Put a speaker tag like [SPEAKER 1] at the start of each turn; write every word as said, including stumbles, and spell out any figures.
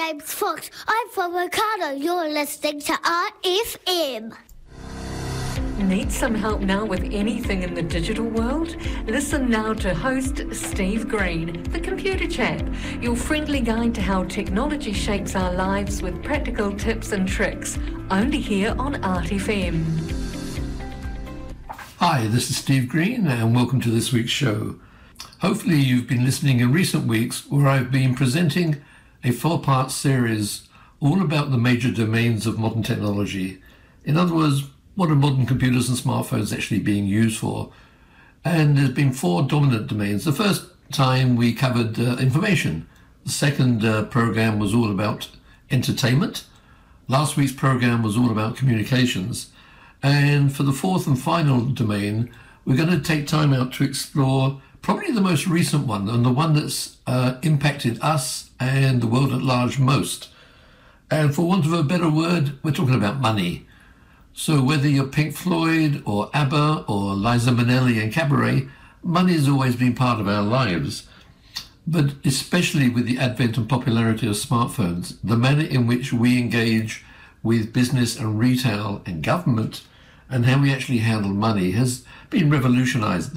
[SPEAKER 1] James Fox. I'm from Ricardo. You're listening to R F M.
[SPEAKER 2] Need some help now with anything in the digital world? Listen now to host Steve Green, the Computer Chap, your friendly guide to how technology shapes our lives with practical tips and tricks, only here on R F M.
[SPEAKER 3] Hi, this is Steve Green and welcome to this week's show. Hopefully you've been listening in recent weeks where I've been presenting a four-part series all about the major domains of modern technology. In other words, what are modern computers and smartphones actually being used for? And there's been four dominant domains. The first time we covered uh, information. The second uh, program was all about entertainment. Last week's program was all about communications. And for the fourth and final domain, we're going to take time out to explore probably the most recent one and the one that's uh, impacted us and the world at large most. And for want of a better word, we're talking about money. So whether you're Pink Floyd or ABBA or Liza Minnelli and Cabaret, money has always been part of our lives. But especially with the advent and popularity of smartphones, the manner in which we engage with business and retail and government and how we actually handle money has been revolutionized.